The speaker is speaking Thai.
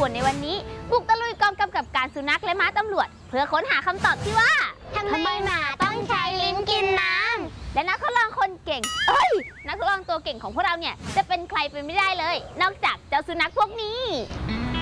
ป่วนในวันนี้บุกตะลุยกองกำกับการสุนัขและม้าตำรวจเพื่อค้นหาคำตอบที่ว่าทำไมหมาต้องใช้ลิ้นกินน้ำและนักทดลองคนเก่งนักทดลองตัวเก่งของพวกเราเนี่ยจะเป็นใครไปไม่ได้เลยนอกจากเจ้าสุนัขพวกนี้